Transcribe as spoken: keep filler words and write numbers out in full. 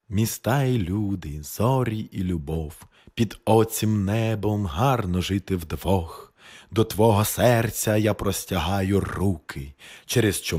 Міста і люди, зорі і любов, під оцім небом гарно жити вдвох. До твого серця я простягаю руки, через